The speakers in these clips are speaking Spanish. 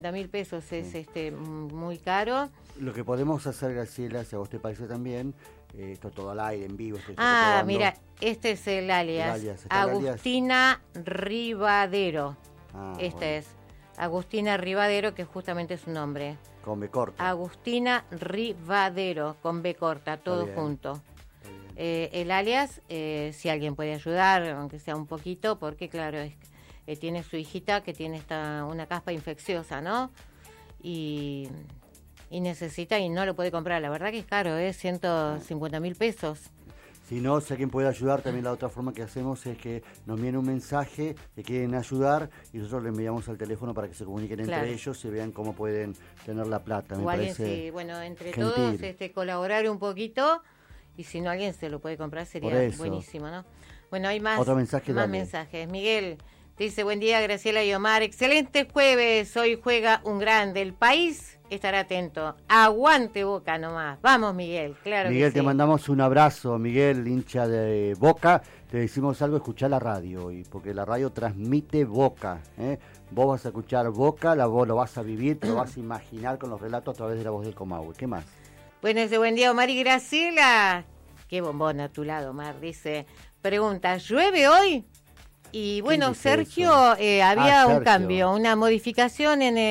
mil pesos es muy caro. Lo que podemos hacer, Graciela, si a vos te parece también, esto todo al aire, en vivo. Mira, este es el alias. Agustina Rivadero. Es Agustina Rivadero, que justamente es su nombre. Con B corta. Agustina Rivadero, con B corta, todo junto. El alias, si alguien puede ayudar, aunque sea un poquito, porque claro, tiene su hijita que tiene una caspa infecciosa, ¿no? Y necesita y no lo puede comprar. La verdad que es caro, 150.000 pesos. Si no, si alguien puede ayudar, también la otra forma que hacemos es que nos envíen un mensaje que quieren ayudar y nosotros le enviamos al teléfono para que se comuniquen entre ellos y vean cómo pueden tener la plata. Me parece entre gentil. todos colaborar un poquito y si no alguien se lo puede comprar sería buenísimo, ¿no? Bueno, hay más mensajes. Miguel dice, buen día Graciela y Omar, excelente jueves, hoy juega un grande, el país estará atento, aguante Boca nomás, vamos Miguel, claro Miguel, que sí. Te mandamos un abrazo, Miguel, hincha de Boca, te decimos algo, escuchá la radio hoy, porque la radio transmite Boca, vos vas a escuchar Boca, vos lo vas a vivir, te lo vas a imaginar con los relatos a través de la voz del Comahue. ¿Qué más? Bueno, buen día Omar y Graciela, qué bombón a tu lado Omar, dice, pregunta, ¿llueve hoy? Y bueno, Sergio, había un cambio, una modificación en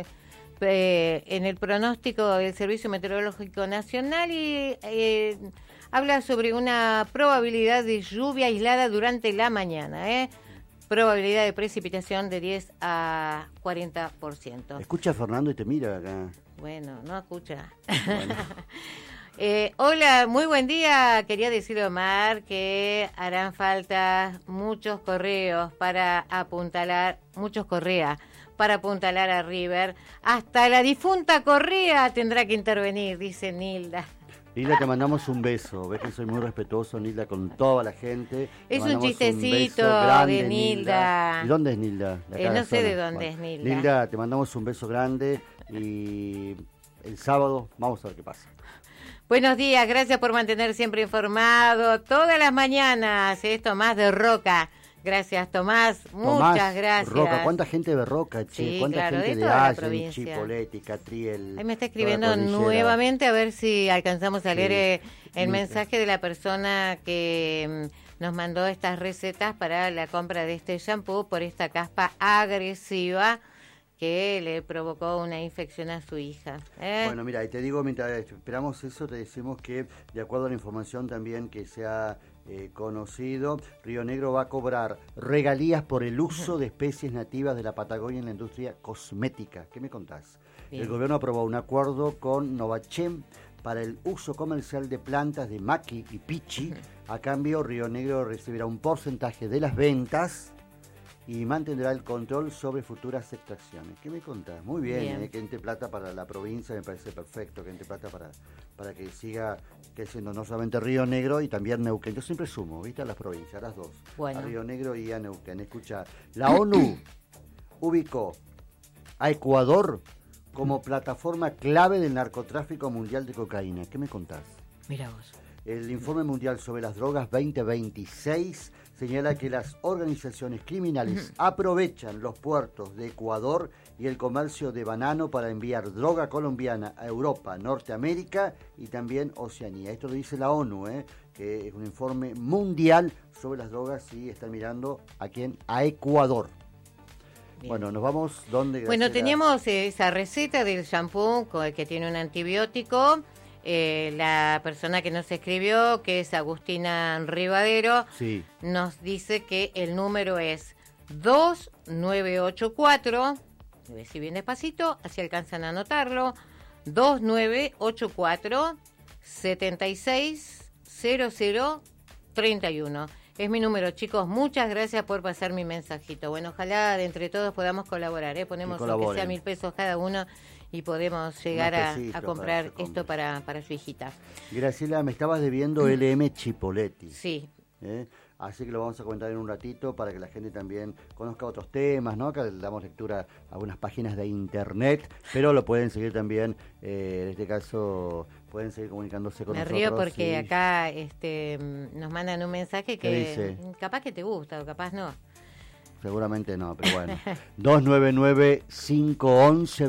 el pronóstico del Servicio Meteorológico Nacional y habla sobre una probabilidad de lluvia aislada durante la mañana, probabilidad de precipitación de 10 a 40%. Escucha a Fernando y te mira acá. Bueno, no escucha. Bueno. Hola, muy buen día. Quería decirle, Omar, que harán falta muchos correos para apuntalar a River. Hasta la difunta Correa tendrá que intervenir, dice Nilda. Nilda, te mandamos un beso. Ves que soy muy respetuoso, Nilda, con toda la gente. Es un chistecito de Nilda. ¿Y dónde es Nilda? No sé de dónde es Nilda. Nilda, te mandamos un beso grande y el sábado vamos a ver qué pasa. Buenos días, gracias por mantener siempre informado todas las mañanas. Es Tomás de Roca. Gracias, Tomás. Muchas gracias. Roca, ¿cuánta gente de Roca, che? Sí, ¿Cuánta gente de Allen, Chipoleti, Catriel? Ahí me está escribiendo nuevamente a ver si alcanzamos a leer el mensaje de la persona que nos mandó estas recetas para la compra de este shampoo por esta caspa agresiva que le provocó una infección a su hija. Bueno, mira, y te digo, mientras esperamos eso, te decimos que, de acuerdo a la información también que se ha conocido, Río Negro va a cobrar regalías por el uso de especies nativas de la Patagonia en la industria cosmética. ¿Qué me contás? Bien. El gobierno aprobó un acuerdo con Novachem para el uso comercial de plantas de maqui y pichi. A cambio, Río Negro recibirá un porcentaje de las ventas y mantendrá el control sobre futuras extracciones. ¿Qué me contás? Muy bien. Que entre plata para la provincia me parece perfecto, que entre plata para que siga creciendo no solamente Río Negro y también Neuquén. Yo siempre sumo, ¿viste? A las provincias, a las dos. Bueno. A Río Negro y a Neuquén. Escucha, la ONU ubicó a Ecuador como plataforma clave del narcotráfico mundial de cocaína. ¿Qué me contás? Mira vos. El Informe Mundial sobre las Drogas 2026 señala que las organizaciones criminales aprovechan los puertos de Ecuador y el comercio de banano para enviar droga colombiana a Europa, Norteamérica y también Oceanía. Esto lo dice la ONU, que es un informe mundial sobre las drogas y están mirando a quién, a Ecuador. Bien. Bueno, nos vamos, ¿dónde? Bueno, teníamos esa receta del shampoo que tiene un antibiótico. La persona que nos escribió, que es Agustina Rivadero, nos dice que el número es 2984, voy a decir bien despacito, así alcanzan a anotarlo, 2984 760031. Es mi número, chicos. Muchas gracias por pasar mi mensajito. Bueno, ojalá de entre todos podamos colaborar, Ponemos aunque sea 1.000 pesos cada uno y podemos llegar a comprar esto para su hijita. Graciela, me estabas debiendo LM Chipoleti. Sí. Así que lo vamos a comentar en un ratito para que la gente también conozca otros temas, ¿no? Acá le damos lectura a algunas páginas de internet, pero lo pueden seguir también, en este caso, pueden seguir comunicándose con nosotros. Me río porque acá nos mandan un mensaje que dice? Capaz que te gusta o capaz no. seguramente no, pero bueno. 299-511